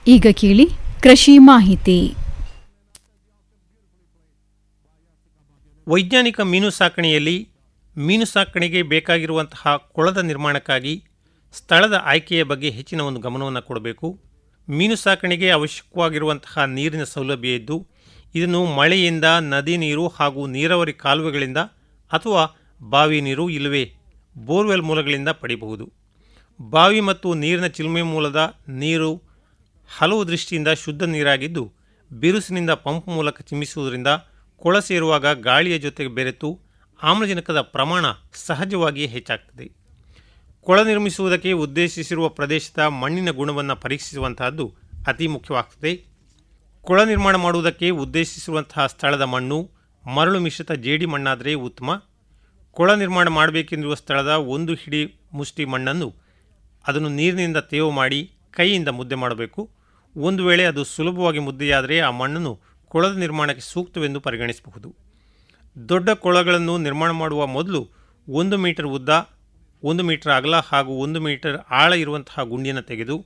ಈಗ ಕೇಳಿ ಕೃಷಿ ಮಾಹಿತಿ. ವೈಜ್ಞಾನಿಕ ಮೀನು ಸಾಕಣೆಯಲ್ಲಿ ಮೀನು ಸಾಕಣೆಗೆ ಬೇಕಾಗಿರುವಂತಹ ಕೊಳದ ನಿರ್ಮಾಣಕ್ಕಾಗಿ ಸ್ಥಳದ ಆಯ್ಕೆಯ ಬಗ್ಗೆ ಹೆಚ್ಚಿನ ಒಂದು ಗಮನವನ್ನು ಕೊಡಬೇಕು. ಮೀನು ಸಾಕಣೆಗೆ ಅವಶ್ಯಕವಾಗಿರುವಂತಹ ನೀರಿನ ಸೌಲಭ್ಯ ಇದ್ದು ಇದನ್ನು ಮಳೆಯಿಂದ, ನದಿ ನೀರು ಹಾಗೂ ನೀರಾವರಿ ಕಾಲುವೆಗಳಿಂದ ಅಥವಾ ಬಾವಿ ನೀರು ಇಲ್ಲವೇ ಬೋರ್ವೆಲ್ ಮೂಲಗಳಿಂದ ಪಡೆಯಬಹುದು. ಬಾವಿ ಮತ್ತು ನೀರಿನ ಚಿಲುಮೆ ಮೂಲದ ನೀರು ಹಲವು ದೃಷ್ಟಿಯಿಂದ ಶುದ್ಧ ನೀರಾಗಿದ್ದು ಬಿರುಸಿನಿಂದ ಪಂಪ್ ಮೂಲಕ ಚಿಮ್ಮಿಸುವುದರಿಂದ ಕೊಳ ಸೇರುವಾಗ ಗಾಳಿಯ ಜೊತೆಗೆ ಬೆರೆತು ಆಮ್ಲಜನಕದ ಪ್ರಮಾಣ ಸಹಜವಾಗಿಯೇ ಹೆಚ್ಚಾಗ್ತದೆ. ಕೊಳ ನಿರ್ಮಿಸುವುದಕ್ಕೆ ಉದ್ದೇಶಿಸಿರುವ ಪ್ರದೇಶದ ಮಣ್ಣಿನ ಗುಣವನ್ನು ಪರೀಕ್ಷಿಸುವಂತಹದ್ದು ಅತಿ ಮುಖ್ಯವಾಗ್ತದೆ. ಕೊಳ ನಿರ್ಮಾಣ ಮಾಡುವುದಕ್ಕೆ ಉದ್ದೇಶಿಸಿರುವಂತಹ ಸ್ಥಳದ ಮಣ್ಣು ಮರಳು ಮಿಶ್ರಿತ ಜೇಡಿ ಮಣ್ಣಾದರೆ ಉತ್ತಮ. ಕೊಳ ನಿರ್ಮಾಣ ಮಾಡಬೇಕೆಂದಿರುವ ಸ್ಥಳದ ಒಂದು ಹಿಡಿ ಮುಷ್ಟಿ ಮಣ್ಣನ್ನು ಅದನ್ನು ನೀರಿನಿಂದ ತೇವ ಮಾಡಿ ಕೈಯಿಂದ ಮುದ್ದೆ ಮಾಡಬೇಕು. ಒಂದು ವೇಳೆ ಅದು ಸುಲಭವಾಗಿ ಮುದ್ದೆಯಾದರೆ ಆ ಮಣ್ಣನ್ನು ಕೊಳದ ನಿರ್ಮಾಣಕ್ಕೆ ಸೂಕ್ತವೆಂದು ಪರಿಗಣಿಸಬಹುದು. ದೊಡ್ಡ ಕೊಳಗಳನ್ನು ನಿರ್ಮಾಣ ಮಾಡುವ ಮೊದಲು 1 ಮೀಟರ್ ಉದ್ದ, 1 ಮೀಟರ್ ಅಗಲ ಹಾಗೂ 1 ಮೀಟರ್ ಆಳ ಇರುವಂತಹ ಗುಂಡಿಯನ್ನು ತೆಗೆದು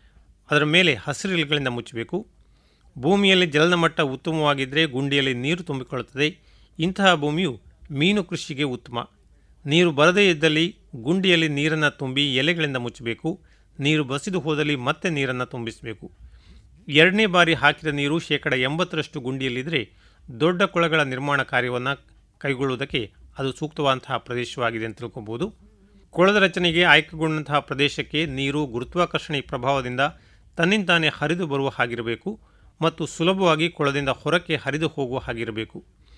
ಅದರ ಮೇಲೆ ಹಸಿರೆಲೆಗಳಿಂದ ಮುಚ್ಚಬೇಕು. ಭೂಮಿಯಲ್ಲಿ ಜಲದ ಮಟ್ಟ ಉತ್ತಮವಾಗಿದ್ದರೆ ಗುಂಡಿಯಲ್ಲಿ ನೀರು ತುಂಬಿಕೊಳ್ಳುತ್ತದೆ. ಇಂತಹ ಭೂಮಿಯು ಮೀನು ಕೃಷಿಗೆ ಉತ್ತಮ. ನೀರು ಬರದೇ ಇದ್ದಲ್ಲಿ ಗುಂಡಿಯಲ್ಲಿ ನೀರನ್ನು ತುಂಬಿ ಎಲೆಗಳಿಂದ ಮುಚ್ಚಬೇಕು. ನೀರು ಬಸಿದು ಹೋದಲ್ಲಿ ಮತ್ತೆ ನೀರನ್ನು ತುಂಬಿಸಬೇಕು. 2ನೇ ಬಾರಿ ಹಾಕಿದ ನೀರು 80% ಗುಂಡಿಯಲ್ಲಿದ್ದರೆ ದೊಡ್ಡ ಕೊಳಗಳ ನಿರ್ಮಾಣ ಕಾರ್ಯವನ್ನು ಕೈಗೊಳ್ಳುವುದಕ್ಕೆ ಅದು ಸೂಕ್ತವಾದಂತಹ ಪ್ರದೇಶವಾಗಿದೆ ಅಂತ ತಿಳ್ಕೊಬೋದು. ಕೊಳದ ರಚನೆಗೆ ಆಯ್ಕೆಗೊಂಡಂತಹ ಪ್ರದೇಶಕ್ಕೆ ನೀರು ಗುರುತ್ವಾಕರ್ಷಣೆ ಪ್ರಭಾವದಿಂದ ತನ್ನಿಂತಾನೇ ಹರಿದು ಬರುವ ಹಾಗಿರಬೇಕು ಮತ್ತು ಸುಲಭವಾಗಿ ಕೊಳದಿಂದ ಹೊರಕ್ಕೆ ಹರಿದು ಹೋಗುವ ಹಾಗಿರಬೇಕು.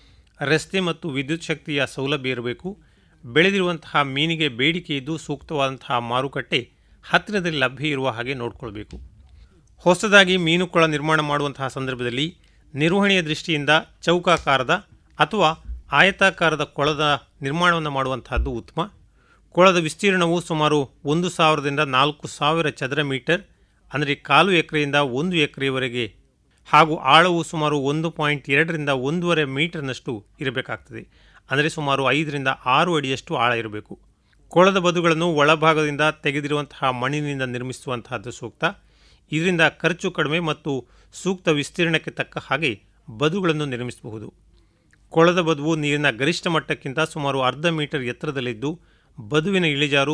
ರಸ್ತೆ ಮತ್ತು ವಿದ್ಯುತ್ ಶಕ್ತಿಯ ಸೌಲಭ್ಯ ಇರಬೇಕು. ಬೆಳೆದಿರುವಂತಹ ಮೀನಿಗೆ ಬೇಡಿಕೆ ಇದ್ದು ಸೂಕ್ತವಾದಂತಹ ಮಾರುಕಟ್ಟೆ ಹತ್ತಿರದಲ್ಲಿ ಲಭ್ಯ ಇರುವ ಹಾಗೆ ನೋಡಿಕೊಳ್ಬೇಕು. ಹೊಸದಾಗಿ ಮೀನುಕೊಳ ನಿರ್ಮಾಣ ಮಾಡುವಂತಹ ಸಂದರ್ಭದಲ್ಲಿ ನಿರ್ವಹಣೆಯ ದೃಷ್ಟಿಯಿಂದ ಚೌಕಾಕಾರದ ಅಥವಾ ಆಯತಾಕಾರದ ಕೊಳದ ನಿರ್ಮಾಣವನ್ನು ಮಾಡುವಂತಹದ್ದು ಉತ್ತಮ. ಕೊಳದ ವಿಸ್ತೀರ್ಣವು ಸುಮಾರು 1,000ರಿಂದ 4,000 ಚದರ ಮೀಟರ್ ಅಂದರೆ 1/4 ಎಕರೆಯಿಂದ 1 ಎಕರೆಯವರೆಗೆ ಹಾಗೂ ಆಳವು ಸುಮಾರು 1.2ರಿಂದ 1.5 ಮೀಟರ್ನಷ್ಟು ಇರಬೇಕಾಗ್ತದೆ. ಅಂದರೆ ಸುಮಾರು 5ರಿಂದ 6 ಅಡಿಯಷ್ಟು ಆಳ ಇರಬೇಕು. ಕೊಳದ ಬದುಗಳನ್ನು ಒಳಭಾಗದಿಂದ ತೆಗೆದಿರುವಂತಹ ಮಣ್ಣಿನಿಂದ ನಿರ್ಮಿಸುವಂತಹದ್ದು ಸೂಕ್ತ. ಇದರಿಂದ ಖರ್ಚು ಕಡಿಮೆ ಮತ್ತು ಸೂಕ್ತ ವಿಸ್ತೀರ್ಣಕ್ಕೆ ತಕ್ಕ ಹಾಗೆ ಬದುಗಳನ್ನು ನಿರ್ಮಿಸಬಹುದು. ಕೊಳದ ಬದುವು ನೀರಿನ ಗರಿಷ್ಠ ಮಟ್ಟಕ್ಕಿಂತ ಸುಮಾರು 1/2 ಮೀಟರ್ ಎತ್ತರದಲ್ಲಿದ್ದು ಬದುವಿನ ಇಳಿಜಾರು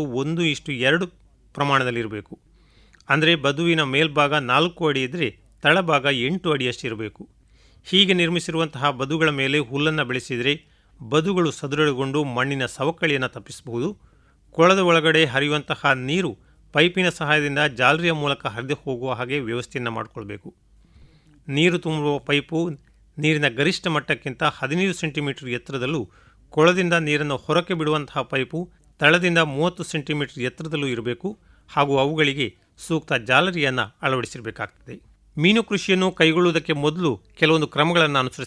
1:2 ಪ್ರಮಾಣದಲ್ಲಿರಬೇಕು. ಅಂದರೆ ಬದುವಿನ ಮೇಲ್ಭಾಗ 4 ಅಡಿ ಇದ್ದರೆ ತಳಭಾಗ 8 ಅಡಿಯಷ್ಟು ಇರಬೇಕು. ಹೀಗೆ ನಿರ್ಮಿಸಿರುವಂತಹ ಬದುಗಳ ಮೇಲೆ ಹುಲ್ಲನ್ನು ಬೆಳೆಸಿದರೆ ಬದುಗಳು ಸದೃಢಗೊಂಡು ಮಣ್ಣಿನ ಸವಕಳಿಯನ್ನು ತಪ್ಪಿಸಬಹುದು. ಕೊಳದ ಒಳಗಡೆ ಹರಿಯುವಂತಹ ನೀರು ಪೈಪಿನ ಸಹಾಯದಿಂದ ಜಾಲರಿಯ ಮೂಲಕ ಹರಿದು ಹೋಗುವ ಹಾಗೆ ವ್ಯವಸ್ಥೆಯನ್ನು ಮಾಡಿಕೊಳ್ಬೇಕು. ನೀರು ತುಂಬುವ ಪೈಪು ನೀರಿನ ಗರಿಷ್ಠ ಮಟ್ಟಕ್ಕಿಂತ 15 ಸೆಂಟಿಮೀಟರ್ ಎತ್ತರದಲ್ಲೂ, ಕೊಳದಿಂದ ನೀರನ್ನು ಹೊರಕ್ಕೆ ಬಿಡುವಂತಹ ಪೈಪು ತಳದಿಂದ 30 ಸೆಂಟಿಮೀಟರ್ ಎತ್ತರದಲ್ಲೂ ಇರಬೇಕು ಹಾಗೂ ಅವುಗಳಿಗೆ ಸೂಕ್ತ ಜಾಲರಿಯನ್ನು ಅಳವಡಿಸಿರಬೇಕಾಗ್ತದೆ. ಮೀನು ಕೃಷಿಯನ್ನು ಕೈಗೊಳ್ಳುವುದಕ್ಕೆ ಮೊದಲು ಕೆಲವೊಂದು ಕ್ರಮಗಳನ್ನು ಅನುಸರಿಸಬೇಕು.